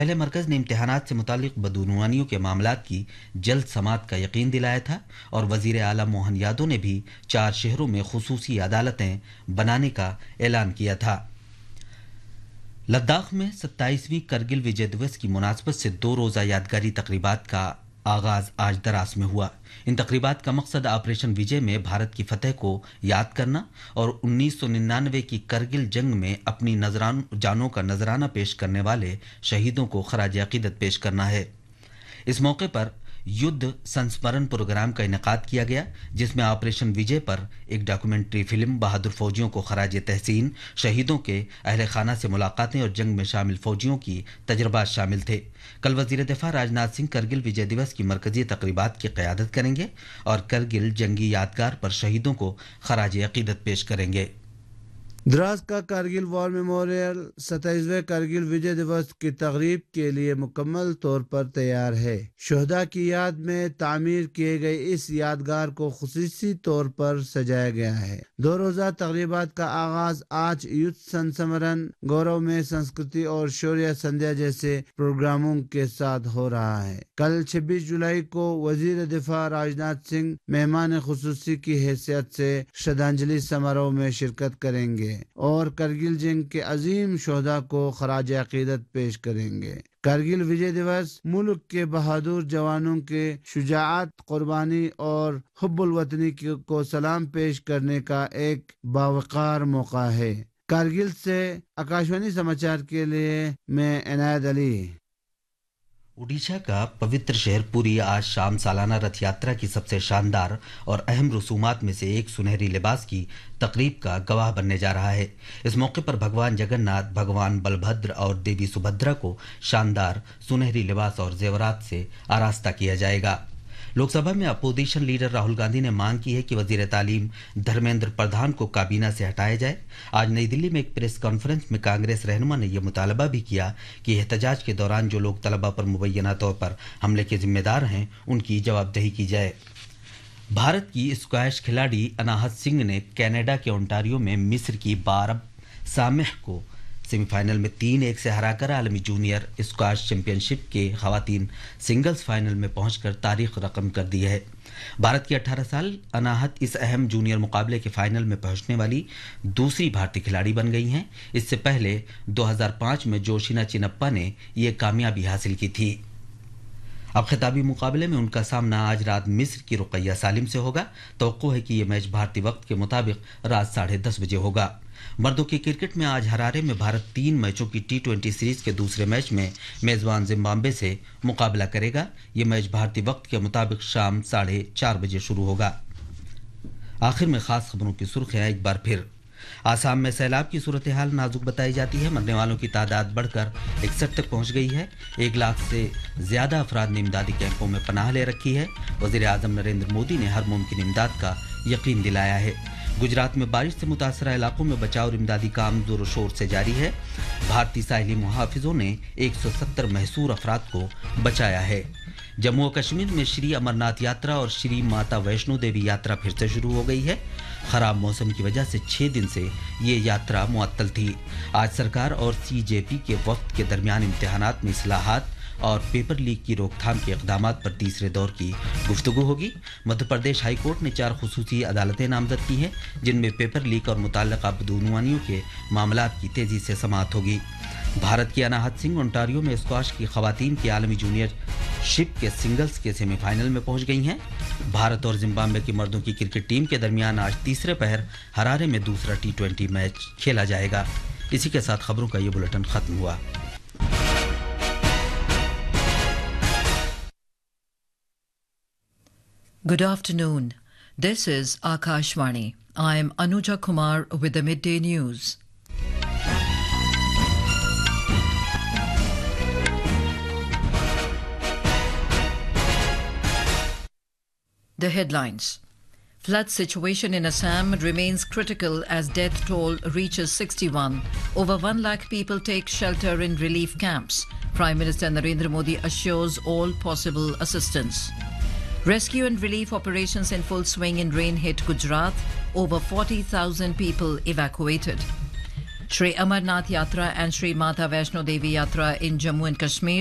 पहले मरकज़ ने इम्तहानात से मुतालिक बदउनवानियों के मामलात की जल्द समाअत का यकीन दिलाया था और वज़ीर आला मोहन यादव ने भी 4 शहरों में खुसूसी अदालतें बनाने का ऐलान किया था। लद्दाख में 27वीं करगिल विजय दिवस की मुनासबत से 2 रोज़ा यादगारी तकरीबात का आगाज आज दरास में हुआ। इन तकरीबात का मकसद ऑपरेशन विजय में भारत की फतह को याद करना और 1999 की करगिल जंग में अपनी जानों का नजराना पेश करने वाले शहीदों को खराज अकीदत पेश करना है। इस मौके पर युद्ध संस्मरण प्रोग्राम का इनेकाद किया गया, जिसमें ऑपरेशन विजय पर एक डॉक्यूमेंट्री फिल्म, बहादुर फौजियों को खराज तहसीन, शहीदों के अहल खाना से मुलाकातें और जंग में शामिल फौजियों की तजर्बात शामिल थे। कल वजीर दिफा राजनाथ सिंह करगिल विजय दिवस की मरकजी तकरीबात की क़यादत करेंगे और करगिल जंगी यादगार पर शहीदों को खराज अकीदत पेश करेंगे। द्रास का कारगिल वॉर मेमोरियल 27वें कारगिल विजय दिवस की तकरीब के लिए मुकम्मल तौर पर तैयार है। शोहदा की याद में तामीर किए गए इस यादगार को खुसूसी तौर पर सजाया गया है। 2 रोज़ा तकरीबात का आगाज आज युद्ध संस्मरण, गौरव में संस्कृति और शौर्य संध्या जैसे प्रोग्रामों के साथ हो रहा है। कल 26 जुलाई को वजीर दिफा राजनाथ सिंह मेहमान खुसूसी की हैसियत से श्रद्धांजलि समारोह में शिरकत करेंगे और करगिल जंग के अजीम शोहदा को खराज अकीदत पेश करेंगे। करगिल विजय दिवस मुल्क के बहादुर जवानों के शुजाअत, कुर्बानी और हुब्बुल वतनी को सलाम पेश करने का एक बावकार मौका है। करगिल से आकाशवाणी समाचार के लिए मैं इनायत अली। उड़ीसा का पवित्र शहर पुरी आज शाम सालाना रथ यात्रा की सबसे शानदार और अहम रसूमात में से एक सुनहरी लिबास की तकरीब का गवाह बनने जा रहा है। इस मौके पर भगवान जगन्नाथ, भगवान बलभद्र और देवी सुभद्रा को शानदार सुनहरी लिबास और जेवरात से आरास्ता किया जाएगा। लोकसभा में अपोजिशन लीडर राहुल गांधी ने मांग की है कि वजीर तालीम धर्मेंद्र प्रधान को काबीना से हटाया जाए। आज नई दिल्ली में एक प्रेस कॉन्फ्रेंस में कांग्रेस रहनुमा ने यह मुतालबा भी किया कि एहतजाज के दौरान जो लोग तलबा पर मुबैना तौर पर हमले के जिम्मेदार हैं, उनकी जवाबदेही की जाए। भारत की स्क्वैश खिलाड़ी अनाहत सिंह ने कनाडा के ओंटारियो में मिस्र की बारब सामेह को सेमीफाइनल में 3-1 से हराकर आलमी जूनियर स्क्वैश चैंपियनशिप के खवातीन सिंगल्स फाइनल में पहुंचकर तारीख रकम कर दी है। भारत की 18 साल अनाहत इस अहम जूनियर मुकाबले के फाइनल में पहुंचने वाली दूसरी भारतीय खिलाड़ी बन गई हैं। इससे पहले 2005 में जोशिना चिनप्पा ने ये कामयाबी हासिल की थी। अब खिताबी मुकाबले में उनका सामना आज रात मिस्र की रुकैया सालिम से होगा। तवक्को है कि यह मैच भारतीय वक्त के मुताबिक रात 10:30 बजे होगा। मर्दों की क्रिकेट में आज हरारे में भारत 3 मैचों की T20 सीरीज के दूसरे मैच में मेजबान जिम्बाब्वे से मुकाबला करेगा। यह मैच भारतीय वक्त के मुताबिक शाम 4:30 बजे शुरू होगा। आखिर में खास खबरों की सुर्खियां एक बार फिर। आसाम में सैलाब की सूरत हाल नाजुक बताई जाती है। मरने वालों की तादाद बढ़कर 61 तक पहुंच गई है। 1 लाख से ज्यादा अफराद ने इमदादी कैंपों में पनाह ले रखी है। वजीर आजम नरेंद्र मोदी ने हर मुमकिन इमदाद का यकीन दिलाया है। गुजरात में बारिश से मुतासरा इलाकों में बचाव और इमदादी काम जोर शोर से जारी है। भारतीय साहिली मुहाफिजों ने 170 महसूर अफराद को बचाया है। जम्मू और कश्मीर में श्री अमरनाथ यात्रा और श्री माता वैष्णो देवी यात्रा फिर से शुरू हो गई है। खराब मौसम की वजह से 6 दिन से ये यात्रा मुअत्तल थी। आज सरकार और CJP के वक्त के दरमियान इम्तिहानात में इस्लाहात और पेपर लीक की रोकथाम के इक़दामात पर तीसरे दौर की गुफ्तगू होगी। मध्य प्रदेश हाई कोर्ट ने 4 खुसूसी अदालतें नामजद की हैं, जिनमें पेपर लीक और मुतल्लका बदउनवानियों के मामलात की तेज़ी से समाअत होगी। भारत की अनाहत सिंह ओंटारियो में स्क्वैश की खवातीन की आलमी जूनियर शिप के सिंगल्स के सेमीफाइनल में पहुंच गई हैं। भारत और जिम्बाब्वे की मर्दों की क्रिकेट टीम के दरमियान आज तीसरे पहर हरारे में दूसरा T20 मैच खेला जाएगा। इसी के साथ खबरों का ये बुलेटिन खत्म हुआ। Good afternoon. This is Akashvani. I am Anuja Kumar with the midday news. The headlines. Flood situation in Assam remains critical as death toll reaches 61. Over 1 lakh people take shelter in relief camps. Prime Minister Narendra Modi assures all possible assistance. Rescue and relief operations in full swing in rain-hit Gujarat. Over 40,000 people evacuated. Shri Amarnath Yatra and Shri Mata Vaishno Devi Yatra in Jammu and Kashmir